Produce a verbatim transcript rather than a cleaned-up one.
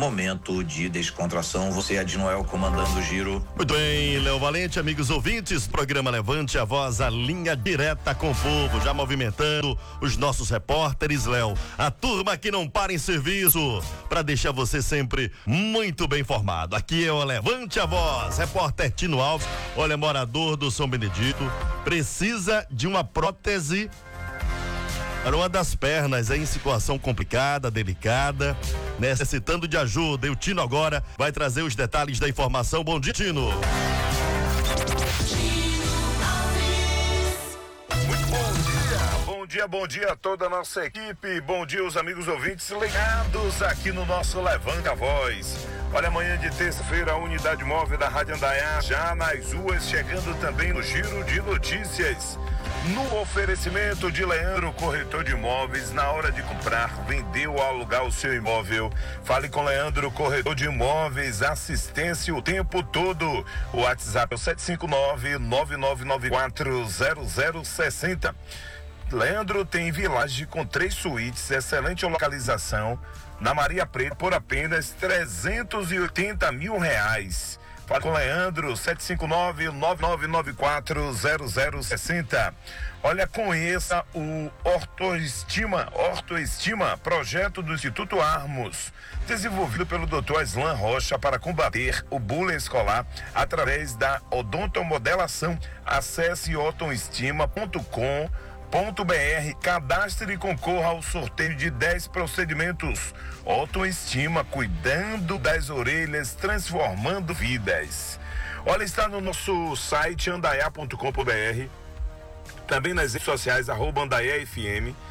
momento de descontração. Você é de Noel comandando o giro. Muito bem, Léo Valente, amigos ouvintes, programa Levante a Voz, a linha direta com o povo, já movimentando os nossos repórteres, Léo, a turma que não para em serviço, para deixar você sempre muito bem informado. Aqui é o Levante a Voz, repórter Tino Alves, olha, morador do São Benedito, precisa de uma prótese para uma das pernas, é em situação complicada, delicada, necessitando de ajuda. E o Tino agora vai trazer os detalhes da informação. Bom dia, Tino. Muito bom dia, bom dia, bom dia a toda a nossa equipe, bom dia os amigos ouvintes ligados aqui no nosso Levante a Voz. Olha, amanhã de terça-feira a unidade móvel da Rádio Andaiá já nas ruas, chegando também no giro de notícias. No oferecimento de Leandro, corretor de imóveis, na hora de comprar, vender ou alugar o seu imóvel, fale com Leandro, corretor de imóveis, assistência o tempo todo. O WhatsApp é o sete cinco nove, nove nove nove quatro zero zero seis zero. Leandro tem vilagem com três suítes, excelente localização, na Maria Preta, por apenas trezentos e oitenta mil reais. Fala com Leandro, sete cinco nove, nove nove nove quatro zero zero seis zero. Olha, conheça o Ortoestima, Ortoestima, projeto do Instituto Armos, desenvolvido pelo doutor Aslan Rocha para combater o bullying escolar através da odontomodelação. Acesse ortoestima ponto com ponto br, cadastre e concorra ao sorteio de dez procedimentos. Autoestima, cuidando das orelhas, transformando vidas. Olha, está no nosso site andaiá ponto com ponto br, também nas redes sociais, arroba Andaiá F M.